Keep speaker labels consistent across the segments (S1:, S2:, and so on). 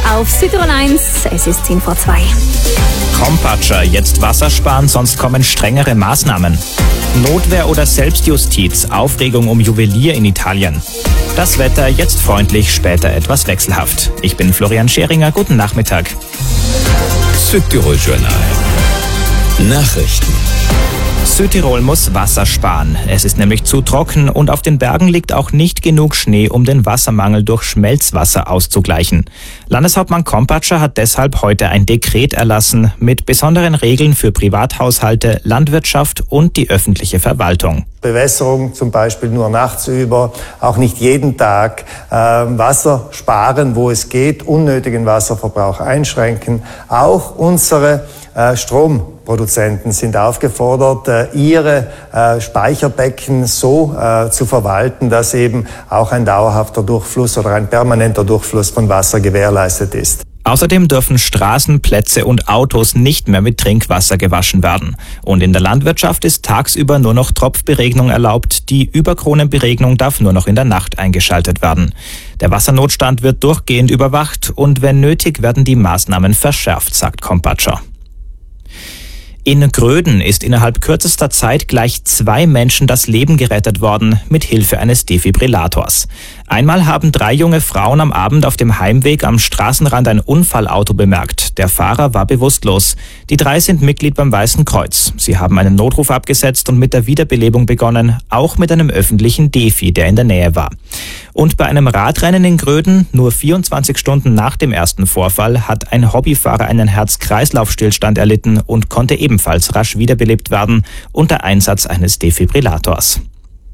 S1: auf Südtirol 1. Es ist 10 vor 2.
S2: Kompatscher, jetzt Wasser sparen, sonst kommen strengere Maßnahmen. Notwehr oder Selbstjustiz, Aufregung um Juwelier in Italien. Das Wetter jetzt freundlich, später etwas wechselhaft. Ich bin Florian Scheringer, guten Nachmittag.
S3: Südtirol Journal. Nachrichten.
S2: Südtirol muss Wasser sparen. Es ist nämlich zu trocken und auf den Bergen liegt auch nicht genug Schnee, um den Wassermangel durch Schmelzwasser auszugleichen. Landeshauptmann Kompatscher hat deshalb heute ein Dekret erlassen mit besonderen Regeln für Privathaushalte, Landwirtschaft und die öffentliche Verwaltung.
S4: Bewässerung zum Beispiel nur nachts über, auch nicht jeden Tag, Wasser sparen, wo es geht, unnötigen Wasserverbrauch einschränken. Auch unsere Stromproduzenten sind aufgefordert, ihre Speicherbecken so zu verwalten, dass eben auch ein dauerhafter Durchfluss oder ein permanenter Durchfluss von Wasser gewährleistet ist.
S2: Außerdem dürfen Straßen, Plätze und Autos nicht mehr mit Trinkwasser gewaschen werden. Und in der Landwirtschaft ist tagsüber nur noch Tropfberegnung erlaubt. Die Überkronenberegnung darf nur noch in der Nacht eingeschaltet werden. Der Wassernotstand wird durchgehend überwacht und wenn nötig werden die Maßnahmen verschärft, sagt Kompatscher. In Gröden ist innerhalb kürzester Zeit gleich 2 Menschen das Leben gerettet worden, mit Hilfe eines Defibrillators. Einmal haben 3 junge Frauen am Abend auf dem Heimweg am Straßenrand ein Unfallauto bemerkt. Der Fahrer war bewusstlos. Die 3 sind Mitglied beim Weißen Kreuz. Sie haben einen Notruf abgesetzt und mit der Wiederbelebung begonnen, auch mit einem öffentlichen Defi, der in der Nähe war. Und bei einem Radrennen in Gröden, nur 24 Stunden nach dem ersten Vorfall, hat ein Hobbyfahrer einen Herz-Kreislauf-Stillstand erlitten und konnte ebenfalls rasch wiederbelebt werden unter Einsatz eines Defibrillators.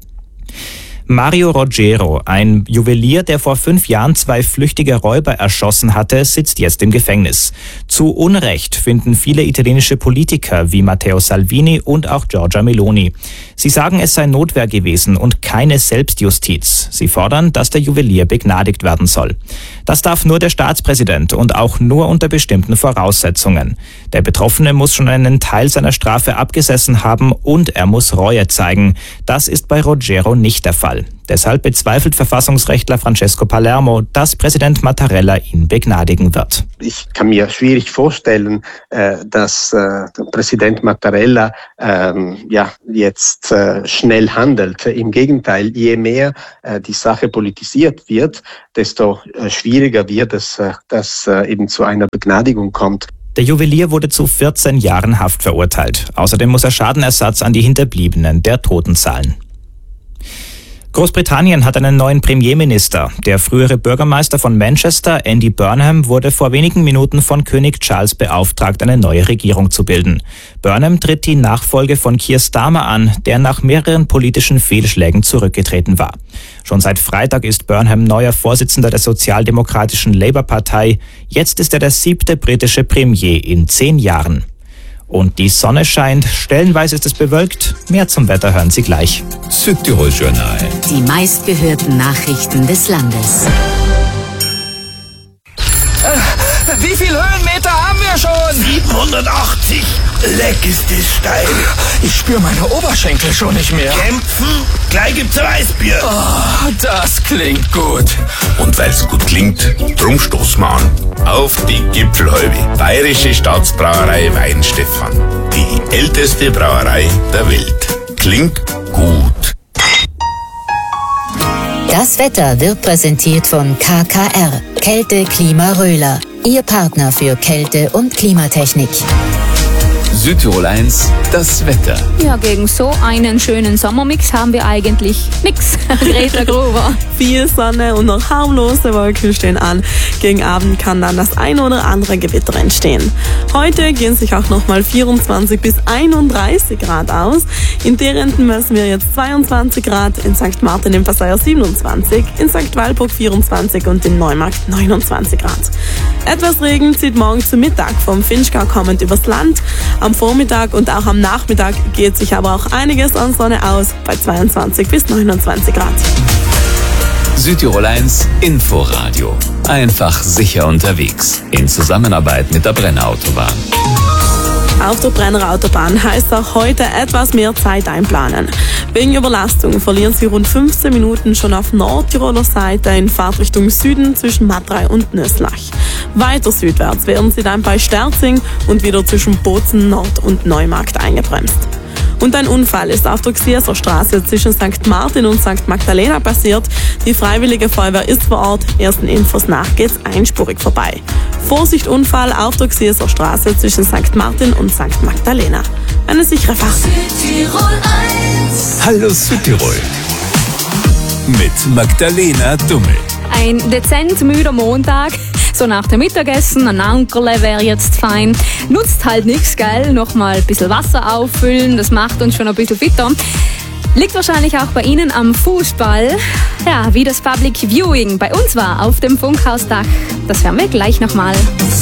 S2: Mario Rogero, ein Juwelier, der vor 5 Jahren 2 flüchtige Räuber erschossen hatte, sitzt jetzt im Gefängnis. Zu Unrecht finden viele italienische Politiker wie Matteo Salvini und auch Giorgia Meloni. Sie sagen, es sei Notwehr gewesen und keine Selbstjustiz. Sie fordern, dass der Juwelier begnadigt werden soll. Das darf nur der Staatspräsident und auch nur unter bestimmten Voraussetzungen. Der Betroffene muss schon einen Teil seiner Strafe abgesessen haben und er muss Reue zeigen. Das ist bei Rogero nicht der Fall. Deshalb bezweifelt Verfassungsrechtler Francesco Palermo, dass Präsident Mattarella ihn begnadigen wird.
S5: Ich kann mir schwierig vorstellen, dass Präsident Mattarella jetzt schnell handelt. Im Gegenteil, je mehr die Sache politisiert wird, desto schwieriger wird es, dass eben zu einer Begnadigung kommt.
S2: Der Juwelier wurde zu 14 Jahren Haft verurteilt. Außerdem muss er Schadenersatz an die Hinterbliebenen der Toten zahlen. Großbritannien hat einen neuen Premierminister. Der frühere Bürgermeister von Manchester, Andy Burnham, wurde vor wenigen Minuten von König Charles beauftragt, eine neue Regierung zu bilden. Burnham tritt die Nachfolge von Keir Starmer an, der nach mehreren politischen Fehlschlägen zurückgetreten war. Schon seit Freitag ist Burnham neuer Vorsitzender der sozialdemokratischen Labour-Partei. Jetzt ist er der 7. britische Premier in 10 Jahren. Und die Sonne scheint, stellenweise ist es bewölkt. Mehr zum Wetter hören Sie gleich.
S3: Südtirol Journal.
S6: Die meistgehörten Nachrichten des Landes.
S7: Wie viel Höhenmeter haben wir schon?
S8: 780. Leck ist das steil.
S7: Ich spüre meine Oberschenkel schon nicht mehr.
S8: Kämpfen? Gleich gibt's ein Weißbier.
S7: Oh, das klingt gut.
S3: Und weil's gut klingt, drum stoßen wir an. Auf die Gipfelhalbe. Bayerische Staatsbrauerei Weinstefan. Die älteste Brauerei der Welt. Klingt gut.
S6: Das Wetter wird präsentiert von KKR, Kälte Klima Röhler, Ihr Partner für Kälte- und Klimatechnik.
S3: Südtirol 1, das Wetter.
S1: Ja, gegen so einen schönen Sommermix haben wir eigentlich nix. Greta Gruber.
S9: Viel Sonne und noch harmlose Wolken stehen an. Gegen Abend kann dann das ein oder andere Gewitter entstehen. Heute gehen sich auch nochmal 24 bis 31 Grad aus. In Derenten messen wir jetzt 22 Grad, in St. Martin im Passaier 27, in St. Walburg 24 und in Neumarkt 29 Grad. Etwas Regen zieht morgen zu Mittag vom Finchgau kommend übers Land. Am Vormittag und auch am Nachmittag geht sich aber auch einiges an Sonne aus, bei 22 bis 29 Grad.
S3: Südtirol 1 Inforadio. Einfach sicher unterwegs. In Zusammenarbeit mit der Brenner Autobahn.
S9: Auf der Brenner Autobahn heißt auch heute etwas mehr Zeit einplanen. Wegen Überlastung verlieren Sie rund 15 Minuten schon auf Nordtiroler Seite in Fahrtrichtung Süden zwischen Matrei und Nöslach. Weiter südwärts werden Sie dann bei Sterzing und wieder zwischen Bozen Nord und Neumarkt eingebremst. Und ein Unfall ist auf der Xieser Straße zwischen St. Martin und St. Magdalena passiert. Die Freiwillige Feuerwehr ist vor Ort. Ersten Infos nach geht's einspurig vorbei. Vorsicht, Unfall auf der Xieser Straße zwischen St. Martin und St. Magdalena. Eine sichere Fahrt.
S10: Südtirol 1.
S11: Hallo Südtirol. Mit Magdalena Dummel.
S1: Ein dezent müder Montag. So nach dem Mittagessen, ein Ankerle wäre jetzt fein. Nutzt halt nichts, gell? Nochmal ein bisschen Wasser auffüllen, das macht uns schon ein bisschen fitter. Liegt wahrscheinlich auch bei Ihnen am Fußball. Ja, wie das Public Viewing bei uns war auf dem Funkhausdach. Das hören wir gleich nochmal.